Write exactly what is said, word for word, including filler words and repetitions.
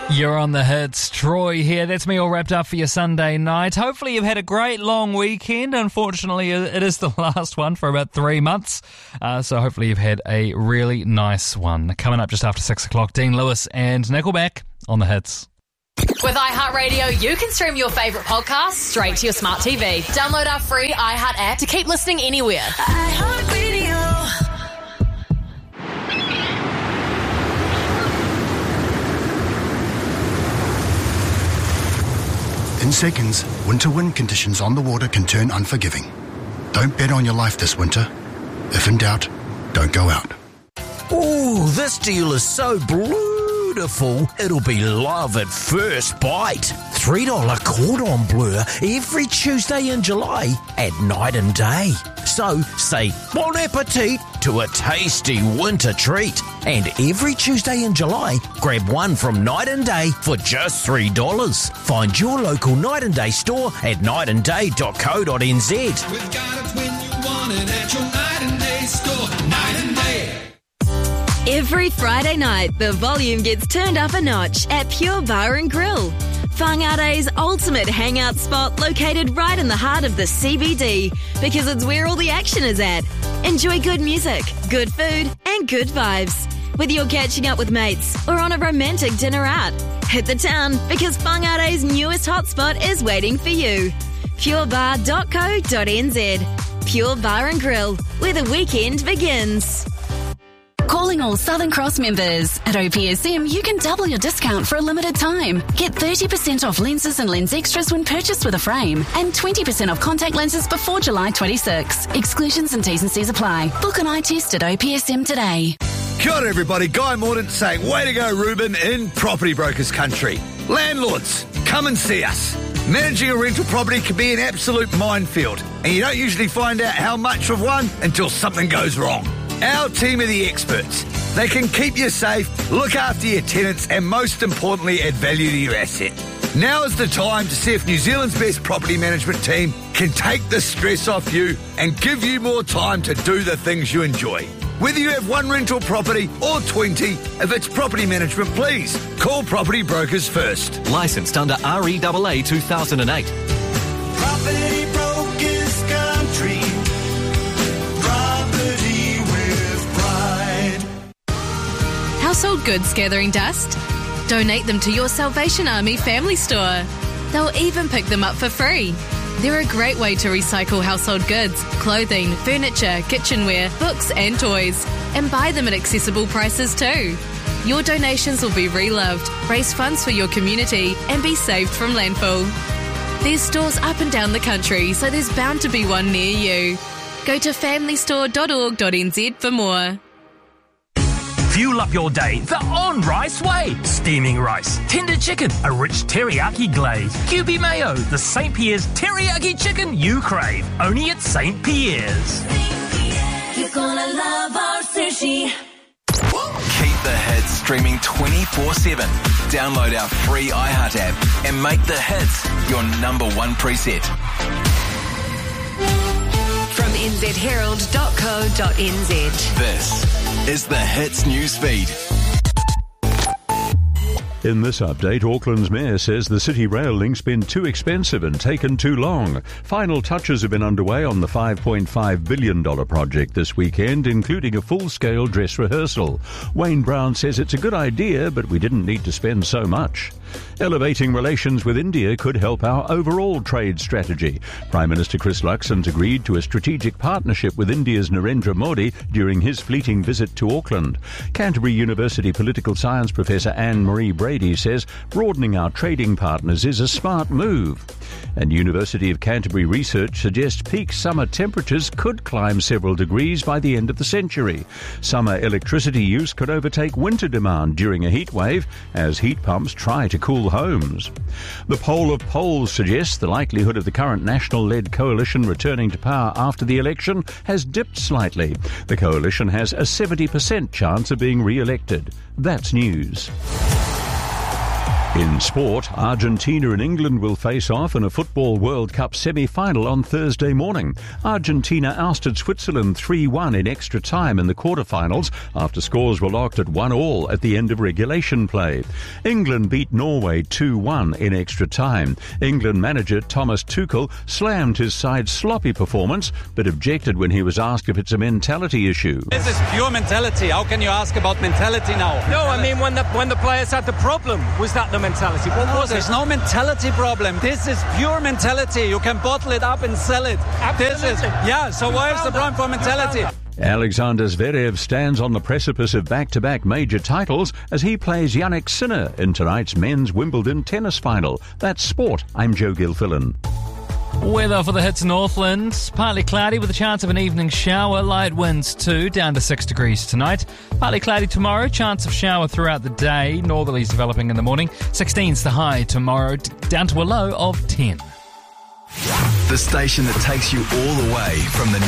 You're on the hits. Troy here. That's me all wrapped up for your Sunday night. Hopefully you've had a great long weekend. Unfortunately, it is the last one for about three months. Uh, so hopefully you've had a really nice one. Coming up just after six o'clock, Dean Lewis and Nickelback on the hits. With iHeartRadio, you can stream your favourite podcasts straight to your smart T V. Download our free iHeart app to keep listening anywhere. iHeartRadio. In seconds, winter wind conditions on the water can turn unforgiving. Don't bet on your life this winter. If in doubt, don't go out. Ooh, this deal is so beautiful, it'll be love at first bite. three dollars cordon bleu every Tuesday in July at night and day. So say bon appetit to a tasty winter treat. And every Tuesday in July, grab one from Night and Day for just three dollars. Find your local Night and Day store at night and day dot co dot n z. We've got it when you want it at your Night and Day store. Night and Day. Every Friday night, the volume gets turned up a notch at Pure Bar and Grill. Whangare's ultimate hangout spot located right in the heart of the C B D because it's where all the action is at. Enjoy good music, good food and good vibes. Whether you're catching up with mates or on a romantic dinner out, hit the town because Whangare's newest hotspot is waiting for you. pure bar dot co dot n z. Pure Bar and Grill, where the weekend begins. Calling all Southern Cross members. At O P S M, you can double your discount for a limited time. Get thirty percent off lenses and lens extras when purchased with a frame, and twenty percent off contact lenses before July twenty-sixth. Exclusions and T's and C's apply. Book an eye test at O P S M today. Kia ora everybody, Guy Mordaunt saying, way to go Ruben in Property Brokers Country. Landlords, come and see us. Managing a rental property can be an absolute minefield, and you don't usually find out how much of one until something goes wrong. Our team are the experts. They can keep you safe, look after your tenants, and most importantly, add value to your asset. Now is the time to see if New Zealand's best property management team can take the stress off you and give you more time to do the things you enjoy. Whether you have one rental property or twenty, if it's property management, please call Property Brokers first. Licensed under R E A A two thousand eight. Property Brokers Country. Property with pride. Household goods gathering dust? Donate them to your Salvation Army family store. They'll even pick them up for free. They're a great way to recycle household goods, clothing, furniture, kitchenware, books and toys, and buy them at accessible prices too. Your donations will be reloved, raise funds for your community, and be saved from landfill. There's stores up and down the country, so there's bound to be one near you. Go to family store dot org dot n z for more. Fuel up your day the on-rice way. Steaming rice, tender chicken, a rich teriyaki glaze, Q B mayo, the Saint Pierre's teriyaki chicken you crave. Only at Saint Pierre's. You're gonna love our sushi. Keep the hits streaming twenty-four seven. Download our free iHeart app and make the hits your number one preset. From n z herald dot co dot n z. This is the Hits News Feed. In this update, Auckland's mayor says the city rail link's been too expensive and taken too long. Final touches have been underway on the five point five billion dollars project this weekend, including a full-scale dress rehearsal. Wayne Brown says it's a good idea, but we didn't need to spend so much. Elevating relations with India could help our overall trade strategy. Prime Minister Chris Luxon's agreed to a strategic partnership with India's Narendra Modi during his fleeting visit to Auckland. Canterbury University political science professor Anne-Marie Brady says broadening our trading partners is a smart move. And University of Canterbury research suggests peak summer temperatures could climb several degrees by the end of the century. Summer electricity use could overtake winter demand during a heat wave as heat pumps try to cool homes. The poll of polls suggests the likelihood of the current National-led coalition returning to power after the election has dipped slightly. The coalition has a seventy percent chance of being re-elected. That's news. In sport, Argentina and England will face off in a Football World Cup semi-final on Thursday morning. Argentina ousted Switzerland three one in extra time in the quarterfinals after scores were locked at one all at the end of regulation play. England beat Norway two one in extra time. England manager Thomas Tuchel slammed his side's sloppy performance but objected when he was asked if it's a mentality issue. This is pure mentality. How can you ask about mentality now? No, I mean when the when the players had the problem, was that the mentality? What no, was there's it? no mentality problem. This is pure mentality. You can bottle it up and sell it. Absolutely. This is yeah. So where's the problem for mentality? Alexander Zverev stands on the precipice of back-to-back major titles as he plays Jannik Sinner in tonight's men's Wimbledon tennis final. That's sport. I'm Joe Gilfillan. Weather for the hits Northland. Partly cloudy with a chance of an evening shower. Light winds too, down to six degrees tonight. Partly cloudy tomorrow. Chance of shower throughout the day. Northerlies developing in the morning. sixteen's the high tomorrow, down to a low of ten. The station that takes you all the way from the